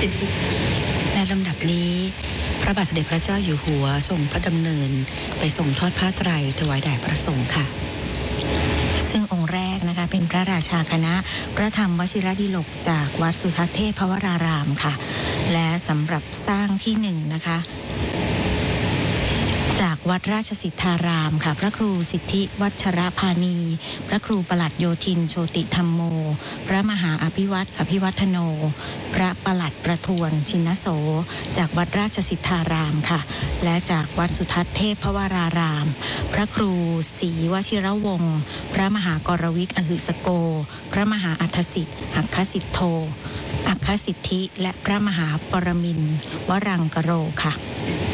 ในลำดับนี้พระบาทสมเด็จพระเจ้าอยู่หัวทรงพระดำเนินไปส่งทอดผ้าไตรถวายแด่พระสงฆ์ค่ะซึ่งองค์แรกนะคะเป็นพระราชาคณะพระธรรมวชิรดิลกจากวัดสุทัศน์เทพวรารามค่ะและสำหรับสร้างที่หนึ่งนะคะจากวัดราชสิทธารามค่ะพระครูสิทธิวัชรพานีพระครูปลัดโยธินโชติธรรมโมพระมหาอภิวัตอภิวัฒโนพระปลัดประทวนชินโสจากวัดราชสิทธารามค่ะและจากวัดสุทัศน์เทพวรารามพระครูศรีวชิรวงศ์พระมหากรวิกอหึสโกพระมหาอัฏฐสิทธิ์อัคคสิทโธอัคคสิทธิและพระมหาปรมินทร์วรังกโรค่ะ